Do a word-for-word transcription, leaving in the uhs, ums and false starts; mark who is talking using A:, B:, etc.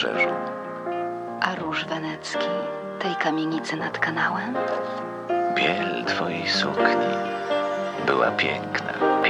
A: wybrzeżu.
B: A róż wenecki tej kamienicy nad kanałem?
A: Biel twojej sukni była piękna.